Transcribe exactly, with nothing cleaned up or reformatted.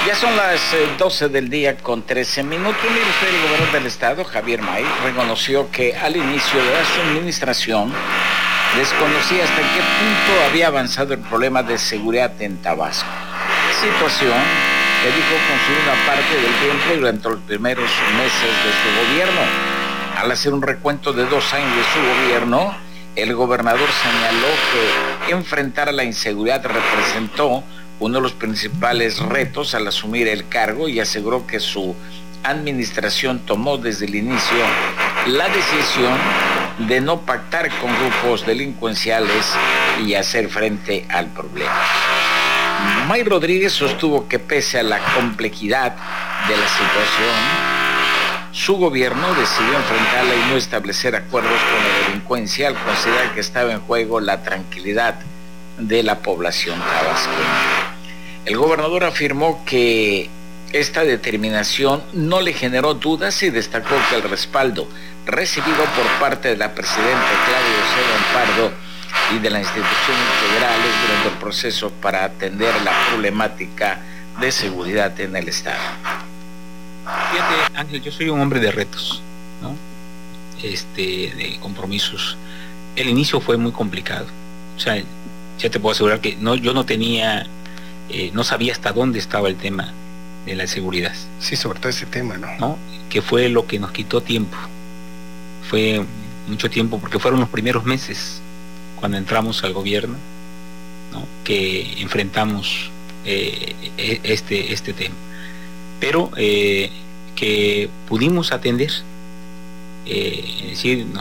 Ya son las eh, doce del día con trece minutos. Mire usted, el gobernador del estado, Javier May, reconoció que al inicio de su administración desconocía hasta qué punto había avanzado el problema de seguridad en Tabasco. Situación que dijo consumir una parte del tiempo durante los primeros meses de su gobierno. Al hacer un recuento de dos años de su gobierno, el gobernador señaló que enfrentar a la inseguridad representó uno de los principales retos al asumir el cargo y aseguró que su administración tomó desde el inicio la decisión de no pactar con grupos delincuenciales y hacer frente al problema. May Rodríguez sostuvo que pese a la complejidad de la situación, su gobierno decidió enfrentarla y no establecer acuerdos con la delincuencia al considerar que estaba en juego la tranquilidad de la población tabasqueña. El gobernador afirmó que esta determinación no le generó dudas y destacó que el respaldo recibido por parte de la presidenta Claudia Sheinbaum Pardo y de las instituciones federales durante el proceso para atender la problemática de seguridad en el estado. Fíjate, Ángel, yo soy un hombre de retos, ¿no? Este, de compromisos. El inicio fue muy complicado. O sea, ya te puedo asegurar que no, yo no tenía, eh, no sabía hasta dónde estaba el tema de la seguridad. Sí, sobre todo ese tema, ¿no? ¿No? Que fue lo que nos quitó tiempo. Fue mucho tiempo porque fueron los primeros meses cuando entramos al gobierno, ¿no? Que enfrentamos eh, este, este tema. Pero eh, que pudimos atender, eh, es decir, nos